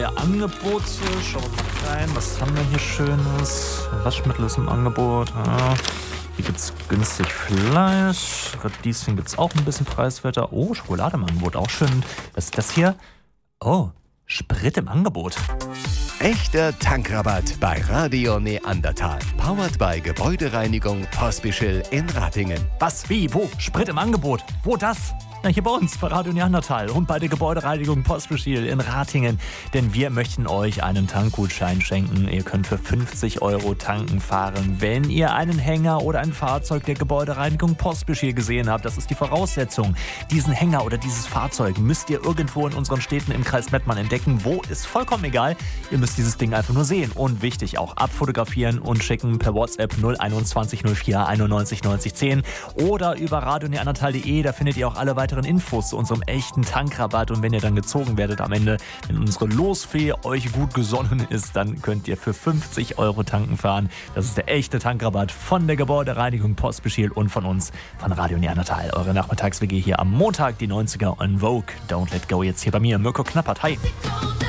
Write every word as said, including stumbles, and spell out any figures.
Ja, Angebote, schauen wir mal rein. Was haben wir hier Schönes? Waschmittel ist im Angebot. Ja. Hier gibt es günstig Fleisch. Radieschen gibt es auch ein bisschen preiswerter. Oh, Schokolade im Angebot, auch schön. Was ist das hier? Oh, Sprit im Angebot. Echter Tankrabatt bei Radio Neandertal. Powered by Gebäudereinigung Pospischl in Ratingen. Was, wie, wo? Sprit im Angebot? Wo das? Na, hier bei uns, bei Radio Neandertal und bei der Gebäudereinigung Pospischl in Ratingen. Denn wir möchten euch einen Tankgutschein schenken. Ihr könnt für fünfzig Euro tanken fahren, wenn ihr einen Hänger oder ein Fahrzeug der Gebäudereinigung Pospischl gesehen habt. Das ist die Voraussetzung. Diesen Hänger oder dieses Fahrzeug müsst ihr irgendwo in unseren Städten im Kreis Mettmann entdecken. Wo, ist vollkommen egal. Ihr müsst dieses Ding einfach nur sehen. Und wichtig, auch abfotografieren und schicken per WhatsApp null einundzwanzig null vier einundneunzig neunzig zehn oder über radio neandertal punkt de. Da findet ihr auch alle weiteren Infos zu unserem echten Tankrabatt. Und wenn ihr dann gezogen werdet am Ende, wenn unsere Losfee euch gut gesonnen ist, dann könnt ihr für fünfzig Euro tanken fahren. Das ist der echte Tankrabatt von der Gebäudereinigung Pospischl und von uns, von Radio Neandertal. Eure Nachmittags-W G hier am Montag, die neunziger on Vogue. Don't Let Go jetzt hier bei mir, Mirko Knappert. Hi.